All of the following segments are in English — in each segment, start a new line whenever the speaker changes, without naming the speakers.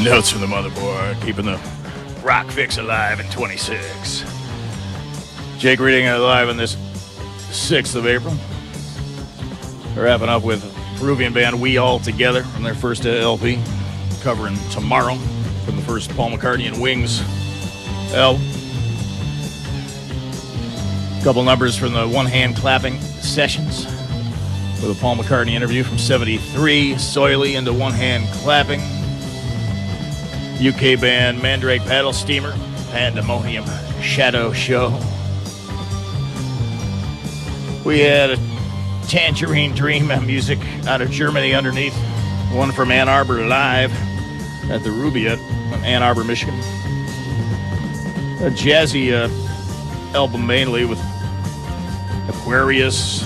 Notes from the motherboard, keeping the rock fix alive in 26. Jake reading it live on this 6th of April. We're wrapping up with Peruvian band We All Together from their first LP, covering Tomorrow from the first Paul McCartney and Wings album. A couple numbers from the One Hand Clapping Sessions with a Paul McCartney interview from 73, Soily into One Hand Clapping. UK band Mandrake Paddle Steamer, Pandemonium Shadow Show. We had a Tangerine Dream music out of Germany underneath. One from Ann Arbor Live at the Rubaiyat in Ann Arbor, Michigan. A jazzy album mainly with Aquarius,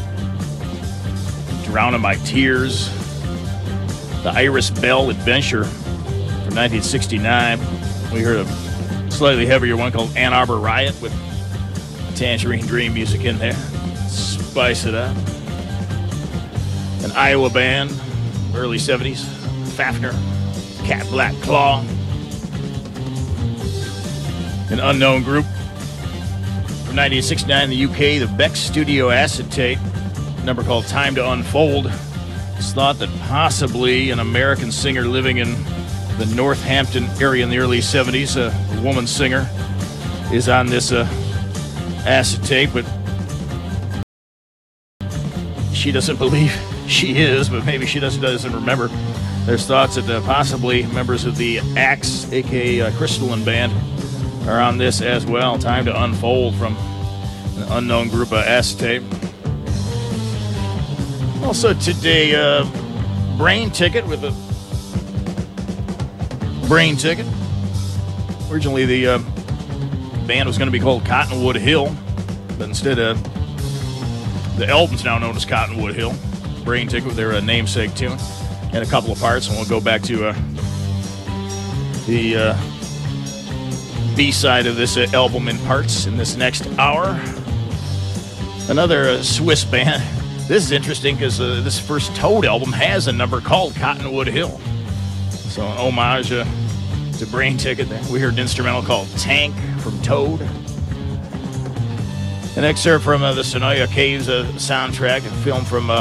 Drowning My Tears, the Iris Bell Adventure from 1969. We heard a slightly heavier one called Ann Arbor Riot with Tangerine Dream music in there. Spice it up. An Iowa band, early 70s, Fafner, Cat Black Claw. An unknown group from 1969 in the UK, the Beck Studio Acetate, a number called Time to Unfold. It's thought that possibly an American singer living in the Northampton area in the early 70s, a woman singer, is on this acetate, but she doesn't believe she is, but maybe she doesn't remember. There's thoughts that possibly members of the Axe, aka Crystalline Band, are on this as well. Time to Unfold from an unknown group of acetate. Also today, Brain Ticket with a Brain Ticket. Originally the band was going to be called Cottonwood Hill, but instead the album's now known as Cottonwood Hill. Brain Ticket with their namesake tune and a couple of parts, and we'll go back to the B-side of this album in parts in this next hour. Another Swiss band. This is interesting because this first Toad album has a number called Cottonwood Hill. So an homage to Brain Ticket there. We heard an instrumental called Tank from Toad. An excerpt from the Sonoya Caves soundtrack, a film from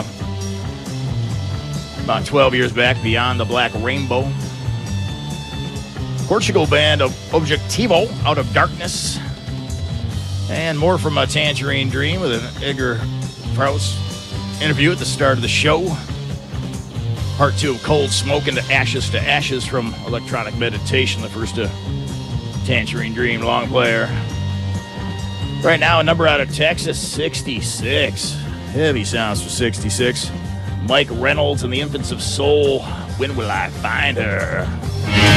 about 12 years back, Beyond the Black Rainbow. Portugal band of Objectivo, Out of Darkness. And more from Tangerine Dream with an Edgar Prouse interview at the start of the show. Part 2 of Cold Smoke into Ashes from Electronic Meditation, the first Tangerine Dream long player. Right now, a number out of Texas, 66. Heavy sounds for 66. Mike Reynolds and the Infants of Soul, When Will I Find Her?